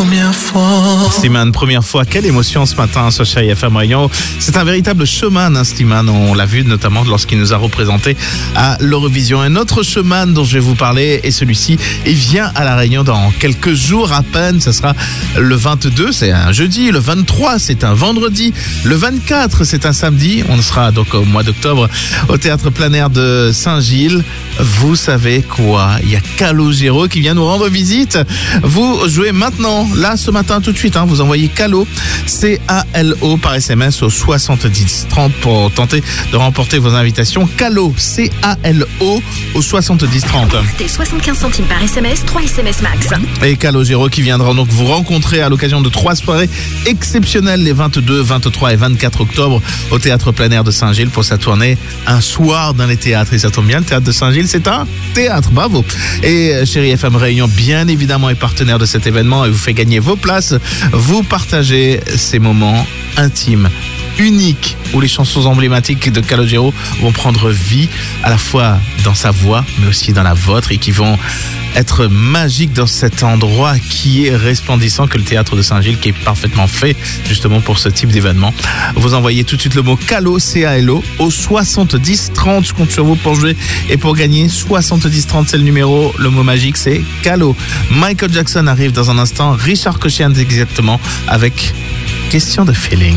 Slimane, première fois, quelle émotion ce matin sur Chérie FM Réunion. C'est un véritable showman, Slimane, on l'a vu notamment lorsqu'il nous a représenté à l'Eurovision. Un autre showman dont je vais vous parler est celui-ci, il vient à La Réunion dans quelques jours à peine, ce sera le 22, c'est un jeudi, le 23 c'est un vendredi, le 24 c'est un samedi, on sera donc au mois d'octobre au Théâtre Plein Air de Saint-Gilles. Vous savez quoi, il y a Calogero qui vient nous rendre visite. Vous jouez maintenant, là ce matin tout de suite, vous envoyez Calo, C-A-L-O par SMS au 7030 pour tenter de remporter vos invitations. Calo, C-A-L-O au 7030. T'es 75 centimes par SMS, 3 SMS max. Et Calogero qui viendra donc vous rencontrer à l'occasion de 3 soirées exceptionnelles les 22, 23 et 24 octobre au Théâtre Plein Air de Saint-Gilles pour sa tournée Un soir dans les théâtres. Et ça tombe bien, le Théâtre de Saint-Gilles, c'est un théâtre, bravo. Et Chérie FM Réunion, bien évidemment, est partenaire de cet événement et vous fait gagner vos places. Vous partagez ces moments intimes, uniques, où les chansons emblématiques de Calogero vont prendre vie à la fois dans sa voix, mais aussi dans la vôtre, et qui vont être magiques dans cet endroit qui est resplendissant que le Théâtre de Saint-Gilles, qui est parfaitement fait justement pour ce type d'événement. Vous envoyez tout de suite le mot Calo, C-A-L-O, au 7030. Je compte sur vous pour jouer et pour gagner. 7030, c'est le numéro. Le mot magique, c'est Calo. Michael Jackson arrive dans un instant. Richard Cochian exactement avec Question de feeling.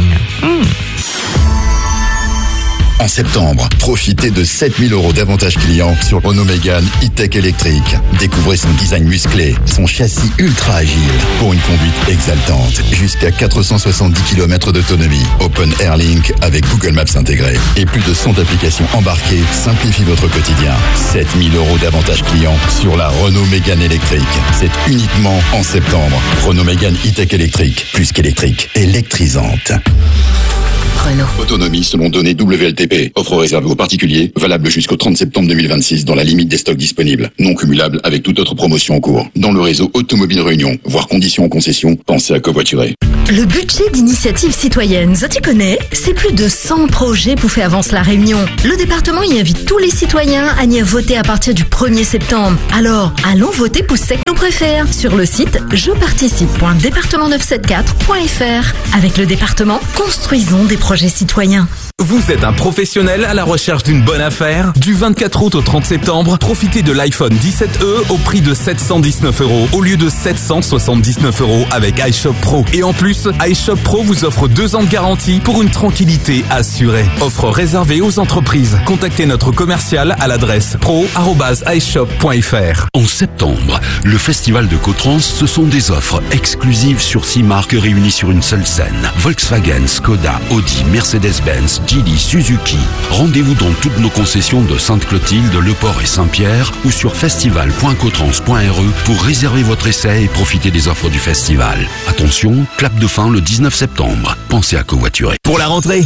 En septembre, profitez de 7000 € d'avantages clients sur Renault Mégane E-Tech électrique. Découvrez son design musclé, son châssis ultra agile pour une conduite exaltante. Jusqu'à 470 km d'autonomie. Open Air Link avec Google Maps intégré. Et plus de 100 applications embarquées simplifient votre quotidien. 7000 € d'avantages clients sur la Renault Mégane électrique. C'est uniquement en septembre. Renault Mégane E-Tech électrique. Plus qu'électrique, électrisante. Renault. Autonomie selon données WLTP. Offre réservée aux particuliers, valable jusqu'au 30 septembre 2026 dans la limite des stocks disponibles. Non cumulable avec toute autre promotion en cours. Dans le réseau Automobile Réunion, voire conditions en concession, pensez à covoiturer. Le budget d'initiative citoyenne, ça tu connais? C'est plus de 100 projets pour faire avancer la Réunion. Le département y invite tous les citoyens à y voter à partir du 1er septembre. Alors, allons voter pour ceux que nous préfèrent sur le site jeparticipe.département974.fr. Avec le département, construisons des projets citoyens. Vous êtes un professionnel à la recherche d'une bonne affaire? Du 24 août au 30 septembre, profitez de l'iPhone 17e au prix de 719 € au lieu de 779 € avec iShop Pro. Et en plus, iShop Pro vous offre 2 ans de garantie pour une tranquillité assurée. Offre réservée aux entreprises. Contactez notre commercial à l'adresse pro@ishop.fr. En septembre, le Festival de Cotrans, ce sont des offres exclusives sur 6 marques réunies sur une seule scène. Volkswagen, Skoda, Audi, Mercedes-Benz, Geely, Suzuki. Rendez-vous dans toutes nos concessions de Sainte-Clotilde, Le Port et Saint-Pierre ou sur festival.cotrans.re pour réserver votre essai et profiter des offres du festival. Attention, clap de fin le 19 septembre. Pensez à covoiturer. Pour la rentrée,